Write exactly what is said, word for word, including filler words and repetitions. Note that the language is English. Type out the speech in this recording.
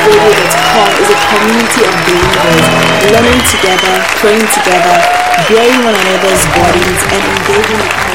believe that home is a community of believers learning together, praying together, bearing one another's burdens, and engaging with